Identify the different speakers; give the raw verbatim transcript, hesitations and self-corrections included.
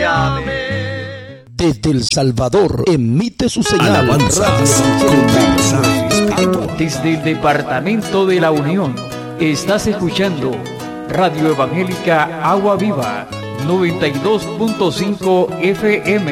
Speaker 1: te ame.
Speaker 2: Desde El Salvador emite su señal.
Speaker 3: Alabanzas,
Speaker 2: Radio
Speaker 4: Desde el Departamento de la Unión, estás escuchando Radio Evangélica Agua Viva, noventa y dos punto cinco F M.